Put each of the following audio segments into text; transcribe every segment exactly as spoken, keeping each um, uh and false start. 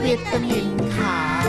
วิตามินขาว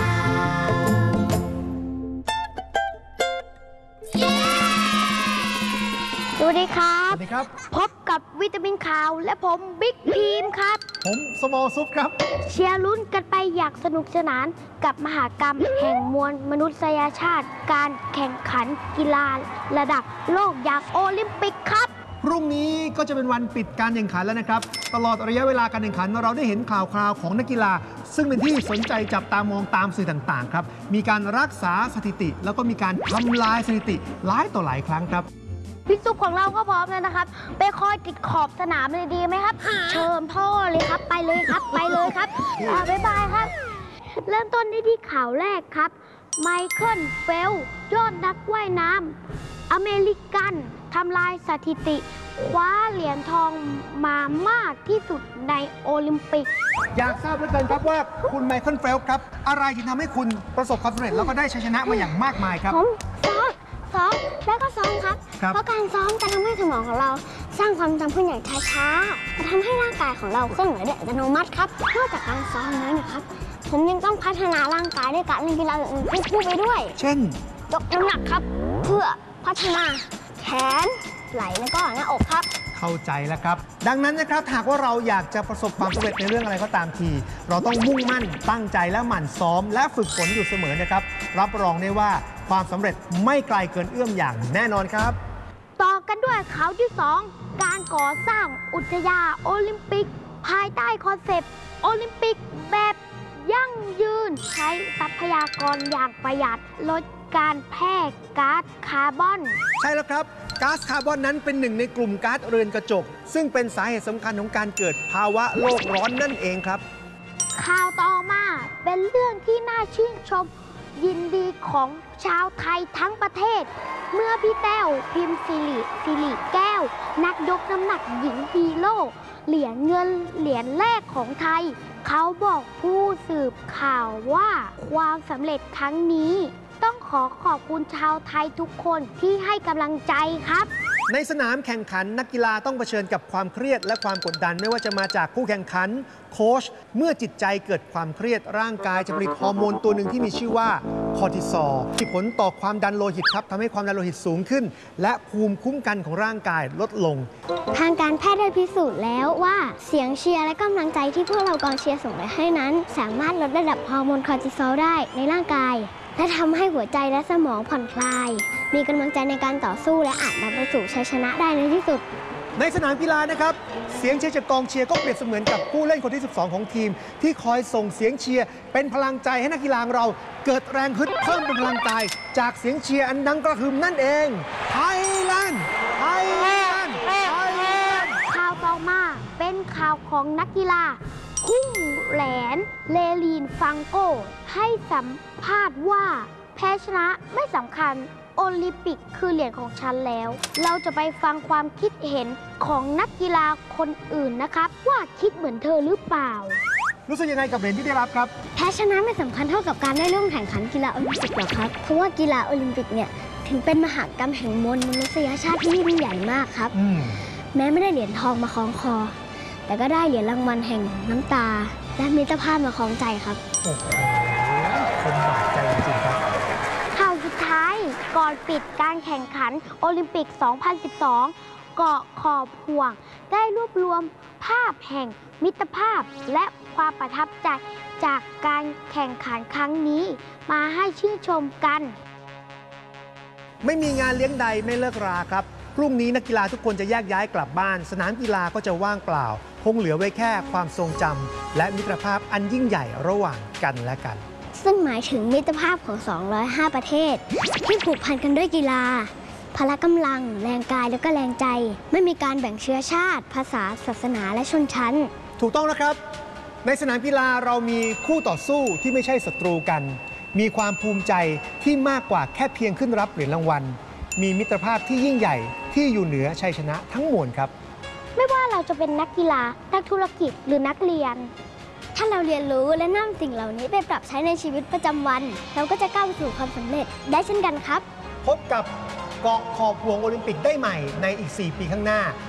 สวัสดีครับสวัสดีครับพบกับวิตามินขาวและผมบิ๊กพีมครับผมสมอลซุปครับเชียร์ลุ้นกันไปอย่างสนุกสนานกับมหกรรมแห่งมวลมนุษยชาติการแข่งขันกีฬาระดับโลกอย่างโอลิมปิกครับพรุ่งนี้ก็จะเป็นวันปิดการแข่งขันแล้วนะครับตลอดระยะเวลาการแข่งขันเราได้เห็นข่าวคราวของนักกีฬาซึ่งเป็นที่สนใจจับตามองตามสื่อต่างๆครับมีการรักษาสถิติแล้วก็มีการทำลายสถิติหลายต่อหลายครั้งครับพี่ซุปของเราก็พร้อมแล้วนะครับไปคอยติดขอบสนามเลยดีไหมครับเชิญพ่อเลยครับไปเลยครับไปเลยครับบ๊ายบายครับเริ่มต้นที่ข่าวแรกครับไมเคิลเฟลยอดนักว่ายน้ำอเมริกันทำลายสถิติคว้าเหรียญทองมามากที่สุดในโอลิมปิกอยากทราบเหลือเกินครับว่าคุณไมเคิลเฟลครับอะไรที่ทำให้คุณประสบความสำเร็จแล้วก็ได้ชัยชนะมาอย่างมากมายครับผมซ้อมซ้อมแล้วก็ซ้อมครับเพราะการซ้อมจะทำให้สมองของเราสร้างความจำขึ้นอย่างช้าๆจะทำให้ร่างกายของเราเคลื่อนไหวได้อัตโนมัติครับนอกจากการซ้อมแล้วนะครับผมยังต้องพัฒนาร่างกายด้วยการเล่นกีฬาอื่นๆควบคู่ไปด้วยเช่นยกน้ำหนักครับเพื่อพัฒนาแขนไหล่แล้วก็หน้าอกครับเข้าใจแล้วครับดังนั้นนะครับหากว่าเราอยากจะประสบความสำเร็จในเรื่องอะไรก็ตามทีเราต้องมุ่งมั่นตั้งใจและหมั่นซ้อมและฝึกฝนอยู่เสมอนะครับรับรองได้ว่าความสำเร็จไม่ไกลเกินเอื้อมอย่างแน่นอนครับต่อกันด้วยข่าวที่สองการก่อสร้างอุทยานโอลิมปิกภายใต้คอนเซปต์โอลิมปิกแบบยั่งยืนใช้ทรัพยากรอย่างประหยัดลดการแพร่ก๊าซคาร์บอนใช่แล้วครับก๊าซคาร์บอนนั้นเป็นหนึ่งในกลุ่มก๊าซเรือนกระจกซึ่งเป็นสาเหตุสำคัญของการเกิดภาวะโลกร้อนนั่นเองครับข่าวต่อมาเป็นเรื่องที่น่าชื่นชมยินดีของชาวไทยทั้งประเทศเมื่อพี่แต้วพิมพ์สิริสิริแก้วนักยกน้ำหนักหญิงฮีโร่เหรียญเงินเหรียญแรกของไทยเขาบอกผู้สืบข่าวว่าความสำเร็จครั้งนี้ต้องขอขอบคุณชาวไทยทุกคนที่ให้กำลังใจครับในสนามแข่งขันนักกีฬาต้องเผชิญกับความเครียดและความกดดันไม่ว่าจะมาจากผู้แข่งขันโค้ชเมื่อจิตใจเกิดความเครียดร่างกายจะผลิตฮอร์โมนตัวหนึ่งที่มีชื่อว่าคอร์ติซอลที่ผลต่อความดันโลหิตครับทำให้ความดันโลหิตสูงขึ้นและภูมิคุ้มกันของร่างกายลดลงทางการแพทย์ได้พิสูจน์แล้วว่าเสียงเชียร์และกำลังใจที่พวกเรากองเชียร์ส่งไปให้นั้นสามารถลดระดับฮอร์โมนคอร์ติซอลได้ในร่างกายและทำให้หัวใจและสมองผ่อนคลายมีกำลังใจในการต่อสู้และอาจนำไปสู่ชัยชนะได้ในที่สุดในสนามกีฬานะครับเสียงเชียร์จากกองเชียร์ก็เปรียบเสมือนกับผู้เล่นคนที่สิบสองของทีมที่คอยส่งเสียงเชียร์เป็นพลังใจให้นักกีฬาเราเกิดแรงฮึดเพิ่มเป็นพลังใจจากเสียงเชียร์อันดังกระหึ่มนั่นเองไทยแลนด์ไทยแลนด์ไทยแลนด์ข่าวต่อมาเป็นข่าวของนักกีฬาพุ่งแหลนเลลีนฟังโกให้สัมภาษณ์ว่าแพ้ชนะไม่สำคัญโอลิมปิกคือเหรียญของฉันแล้วเราจะไปฟังความคิดเห็นของนักกีฬาคนอื่นนะครับว่าคิดเหมือนเธอหรือเปล่ารู้สึกยังไงกับเหรียญที่ได้รับครับแพ้ชนะไม่สำคัญเท่ากับการได้ร่วมแข่งขันกีฬาโอลิมปิกหรอกครับเพราะว่ากีฬาโอลิมปิกเนี่ยถึงเป็นมหกรรมแห่งมวลมนุษยชาติที่ยิ่งใหญ่มากครับแม้ไม่ได้เหรียญทองมาคล้องคอแต่ก็ได้เหรียญรางวัลแห่งน้ำตาและมิตรภาพมาคล้องใจครับโอ้โหคนบาดใจจริงๆครับข่าวสุดท้ายก่อนปิดการแข่งขันโอลิมปิก สองพันสิบสอง เกาะขอบห่วงได้รวบรวมภาพแห่งมิตรภาพและความประทับใจจากการแข่งขันครั้งนี้มาให้ชื่นชมกันไม่มีงานเลี้ยงใดไม่เลิกราครับพรุ่งนี้นักกีฬาทุกคนจะแยกย้ายกลับบ้านสนามกีฬาก็จะว่างเปล่าคงเหลือไว้แค่ความทรงจำและมิตรภาพอันยิ่งใหญ่ระหว่างกันและกันซึ่งหมายถึงมิตรภาพของสองร้อยห้าประเทศที่ผูกพันกันด้วยกีฬาพละกำลังแรงกายและก็แรงใจไม่มีการแบ่งเชื้อชาติภาษาศาสนาและชนชั้นถูกต้องนะครับในสนามกีฬาเรามีคู่ต่อสู้ที่ไม่ใช่ศัตรูกันมีความภูมิใจที่มากกว่าแค่เพียงขึ้นรับเหรียญรางวัลมีมิตรภาพที่ยิ่งใหญ่ที่อยู่เหนือชัยชนะทั้งมวลครับไม่ว่าเราจะเป็นนักกีฬานักธุรกิจหรือนักเรียนถ้าเราเรียนรู้และนำสิ่งเหล่านี้ไปปรับใช้ในชีวิตประจำวันเราก็จะก้าวไปสู่ความสำเร็จได้เช่นกันครับพบกับเกาะขอบห่วงโอลิมปิกได้ใหม่ในอีกสี่ปีข้างหน้า